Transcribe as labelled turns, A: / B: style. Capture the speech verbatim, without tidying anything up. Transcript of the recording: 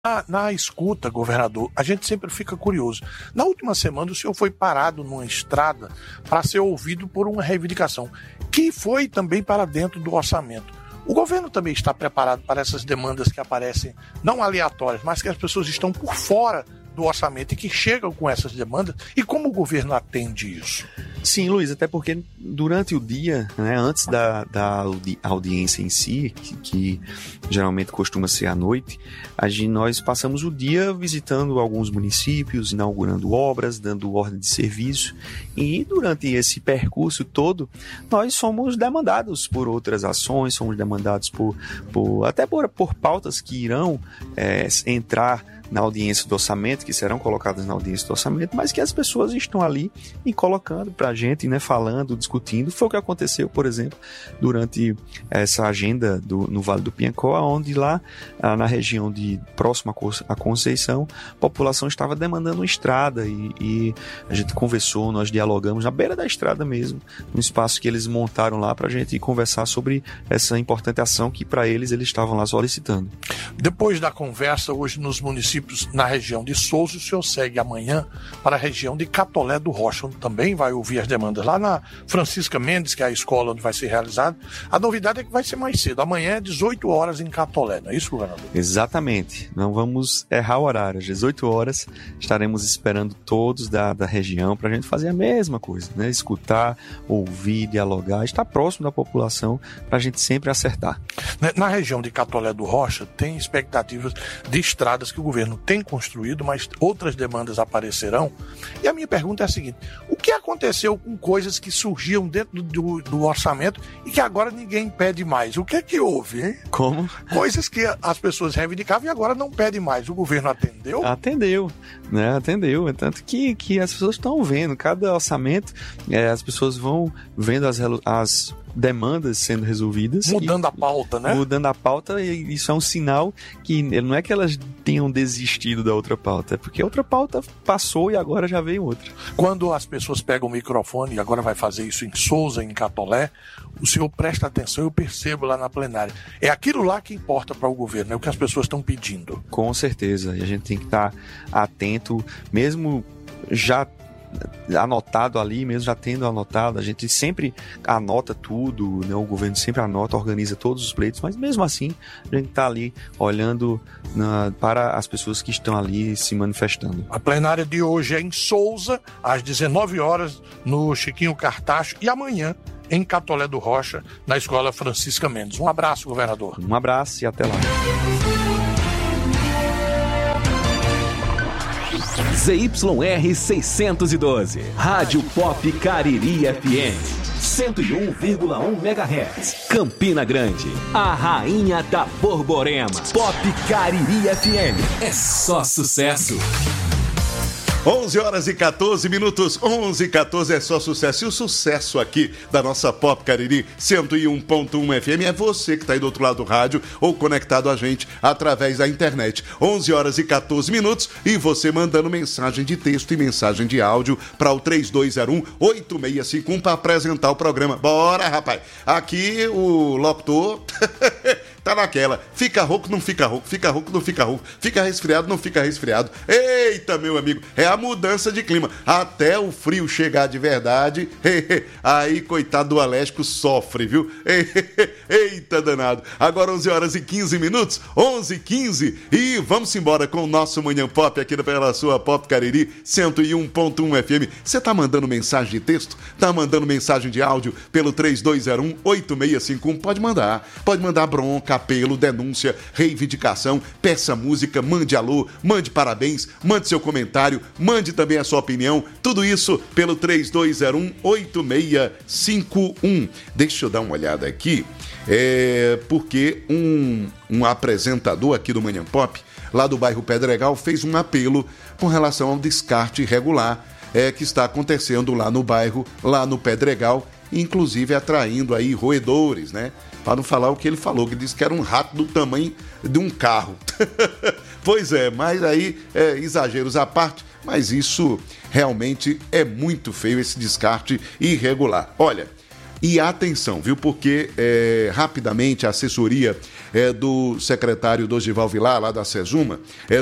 A: Na, na escuta, governador, a gente sempre fica curioso. Na última semana, o senhor foi parado numa estrada para ser ouvido por uma reivindicação, que foi também para dentro do orçamento. O governo também está preparado para essas demandas que aparecem, não aleatórias, mas que as pessoas estão por fora do orçamento e que chegam com essas demandas, e como o governo atende isso?
B: Sim, Luiz, até porque durante o dia, né, antes da, da audi- audiência em si, que, que geralmente costuma ser à noite, a gente, nós passamos o dia visitando alguns municípios, inaugurando obras, dando ordem de serviço, e durante esse percurso todo, nós somos demandados por outras ações, somos demandados por, por até por, por pautas que irão é, entrar na audiência do orçamento, que serão colocadas na audiência do orçamento, mas que as pessoas estão ali e colocando para a gente, né, falando, discutindo. Foi o que aconteceu, por exemplo, durante essa agenda do, no Vale do Piancó, onde lá ah, na região de próxima à Conceição, a população estava demandando uma estrada e, e a gente conversou, nós dialogamos na beira da estrada mesmo, no espaço que eles montaram lá para a gente conversar sobre essa importante ação que para eles eles estavam lá solicitando.
A: Depois da conversa, hoje nos municípios na região de Souza, o senhor segue amanhã para a região de Catolé do Rocha, onde também vai ouvir as demandas. Lá na Francisca Mendes, que é a escola onde vai ser realizado, a novidade é que vai ser mais cedo. Amanhã é dezoito horas em Catolé, não é isso, governador?
B: Exatamente. Não vamos errar o horário. Às dezoito horas estaremos esperando todos da, da região para a gente fazer a mesma coisa, né? Escutar, ouvir, dialogar, estar próximo da população para a gente sempre acertar.
A: Na região de Catolé do Rocha, tem expectativas de estradas que o governo tem construído, mas outras demandas aparecerão. E a minha pergunta é a seguinte: o que aconteceu com coisas que surgiam dentro do, do orçamento e que agora ninguém pede mais? O que é que houve, hein?
B: Como?
A: Coisas que as pessoas reivindicavam e agora não pedem mais. O governo atendeu?
B: Atendeu, né? Atendeu. É tanto que, que as pessoas estão vendo. Cada orçamento, é, as pessoas vão vendo as, as demandas sendo resolvidas.
A: Mudando
B: e,
A: a pauta, né?
B: Mudando a pauta, e isso é um sinal que não é que elas tenham desistido da outra pauta, é porque a outra pauta passou e agora já veio outra.
A: Quando as pessoas pegam o microfone, e agora vai fazer isso em Souza, em Catolé, o senhor presta atenção, eu percebo lá na plenária. É aquilo lá que importa para o governo, é o que as pessoas estão pedindo.
B: Com certeza, e a gente tem que estar atento, mesmo já anotado ali, mesmo já tendo anotado, a gente sempre anota tudo, né? O governo sempre anota, organiza todos os pleitos, mas mesmo assim a gente está ali olhando na, para as pessoas que estão ali se manifestando.
A: A plenária de hoje é em Souza, às dezenove horas, no Chiquinho Cartacho, e amanhã em Catolé do Rocha, na Escola Francisca Mendes. Um abraço, governador.
B: Um abraço e até lá.
C: Z Y R seiscentos e doze, Rádio Pop Cariri F M, cento e um vírgula um megahertz, Campina Grande, a rainha da Borborema. Pop Cariri F M, é só sucesso.
D: onze horas e catorze minutos, onze e catorze é só sucesso. E o sucesso aqui da nossa Pop Cariri cento e um ponto um F M é você que está aí do outro lado do rádio ou conectado a gente através da internet. onze horas e catorze minutos e você mandando mensagem de texto e mensagem de áudio para o três dois zero um, oito seis cinco um para apresentar o programa. Bora, rapaz! Aqui o locutor tá naquela, fica rouco, não fica rouco, fica rouco, não fica rouco, fica resfriado, não fica resfriado. Eita, meu amigo, é a mudança de clima. Até o frio chegar de verdade, aí, coitado do alérgico, sofre, viu? Eita, danado. Agora onze horas e quinze minutos, onze e quinze, e vamos embora com o nosso Manhã Pop aqui pela sua Pop Cariri cento e um ponto um F M. Você tá mandando mensagem de texto? Tá mandando mensagem de áudio pelo três dois zero um, oito seis cinco um? Pode mandar, pode mandar bronca, apelo, denúncia, reivindicação, peça música, mande alô, mande parabéns, mande seu comentário, mande também a sua opinião, tudo isso pelo três dois zero um, oito seis cinco um. Deixa eu dar uma olhada aqui, é porque um, um apresentador aqui do Manhã Pop, lá do bairro Pedregal, fez um apelo com relação ao descarte irregular é, que está acontecendo lá no bairro, lá no Pedregal, inclusive atraindo aí roedores, né? Para não falar o que ele falou, que disse que era um rato do tamanho de um carro. Pois é, mas aí, é, exageros à parte, mas isso realmente é muito feio, esse descarte irregular. Olha, E atenção, viu? Porque é, rapidamente a assessoria é, do secretário Dorival Vilar, lá da SESUMA, é,